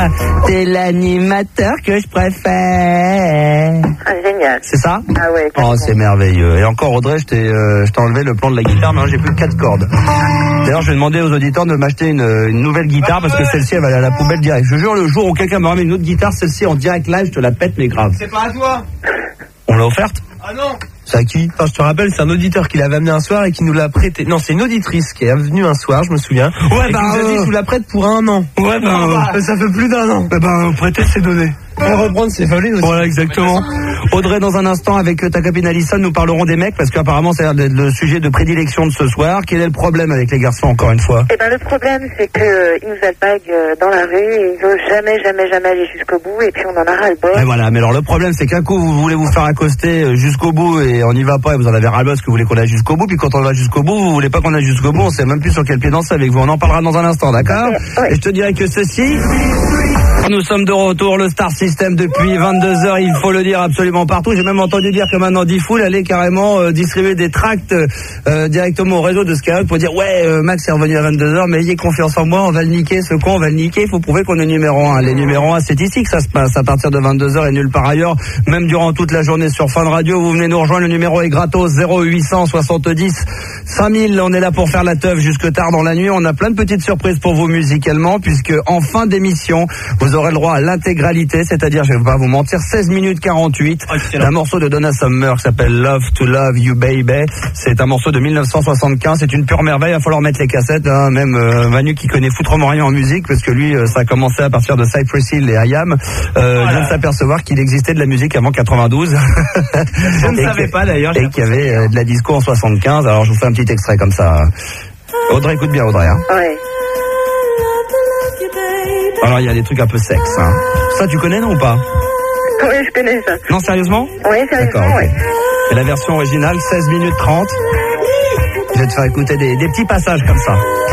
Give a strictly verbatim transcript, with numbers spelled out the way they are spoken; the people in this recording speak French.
toi, t'es l'animateur que je préfère. Ah, génial. C'est ça? Ah ouais. Oh, c'est merveilleux. Et encore, Audrey, je t'ai, euh, je t'ai enlevé le plan de la guitare, mais j'ai plus que quatre cordes. D'ailleurs, je vais demander aux auditeurs de m'acheter une, une nouvelle guitare parce que celle-ci, elle va aller à la poubelle direct. Je jure, le jour où quelqu'un me ramène une autre guitare, celle-ci en direct live, je te la pète, mais grave. C'est pas à toi. On l'a offerte? Ah non. C'est à qui? Enfin, je te rappelle, c'est un auditeur qui l'avait amené un soir et qui nous l'a prêté. Non, c'est une auditrice qui est venue un soir, je me souviens. Ouais, et bah, qui nous a dit, euh... je vous la prête pour un an. Ouais, bah, euh... ça fait plus d'un an. Bah, bah prêter, c'est donner. On reprendre ses volets aussi. Voilà, exactement. Audrey, dans un instant, avec ta copine Alison, nous parlerons des mecs, parce qu'apparemment, c'est le sujet de prédilection de ce soir. Quel est le problème avec les garçons, encore une fois? Eh ben, le problème, c'est qu'ils euh, nous alpaguent euh, dans la rue et ils veulent jamais, jamais, jamais aller jusqu'au bout et puis on en a ras-le-bol. Et voilà, mais alors le problème, c'est qu'un coup, vous voulez vous faire accoster jusqu'au bout et on n'y va pas et vous en avez ras-le-bol parce que vous voulez qu'on aille jusqu'au bout, puis quand on va jusqu'au bout, vous voulez pas qu'on aille jusqu'au bout, on sait même plus sur quel pied danser avec vous. On en parlera dans un instant, d'accord? Okay, ouais. Et je te dirais que ceci... Nous sommes de retour, le Star System depuis vingt-deux heures, il faut le dire absolument partout. J'ai même entendu dire que maintenant D-Fool allait carrément euh, distribuer des tracts euh, directement au réseau de Skyrock pour dire ouais, euh, Max est revenu à vingt-deux heures, mais ayez confiance en moi, on va le niquer, ce con, on va le niquer, il faut prouver qu'on est numéro un. Les numéros un, c'est ici que ça se passe, à partir de vingt-deux heures et nulle part ailleurs, même durant toute la journée sur Fun Radio. Vous venez nous rejoindre, le numéro est gratos, zéro huit cent soixante-dix cinq mille. On est là pour faire la teuf jusque tard dans la nuit. On a plein de petites surprises pour vous musicalement, puisque en fin d'émission, vous aurez le droit à l'intégralité, c'est-à-dire, je vais pas vous mentir, seize minutes quarante-huit, un morceau de Donna Summer qui s'appelle Love to Love You Baby. C'est un morceau de mille neuf cent soixante-quinze, c'est une pure merveille, il va falloir mettre les cassettes, hein. Même euh, Manu qui connaît foutrement rien en musique, parce que lui, euh, ça a commencé à partir de Cypress Hill et I Am, euh, voilà. Vient de s'apercevoir qu'il existait de la musique avant quatre-vingt-douze. Je ne savais pas d'ailleurs. Et qu'il y avait euh, de la disco en soixante-quinze, alors je vous fais un petit extrait comme ça. Audrey, écoute bien Audrey. Hein. Ouais. Alors il y a des trucs un peu sexe. Hein. Ça tu connais non ou pas? Oui, je connais ça. Non, sérieusement? Oui, sérieusement, d'accord, oui. Okay. Et la version originale, seize minutes trente. Je vais te faire écouter des, des petits passages comme ça.